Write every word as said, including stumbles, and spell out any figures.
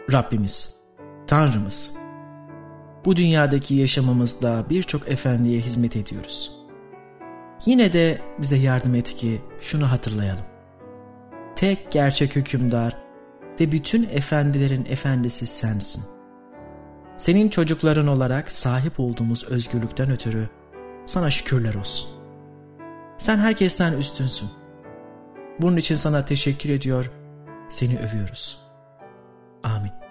Rabbimiz, Tanrımız. Bu dünyadaki yaşamımızda birçok efendiye hizmet ediyoruz. Yine de bize yardım et ki şunu hatırlayalım. Tek gerçek hükümdar ve bütün efendilerin efendisi sensin. Senin çocukların olarak sahip olduğumuz özgürlükten ötürü sana şükürler olsun. Sen herkesten üstünsün. Bunun için sana teşekkür ediyor, seni övüyoruz. Amin.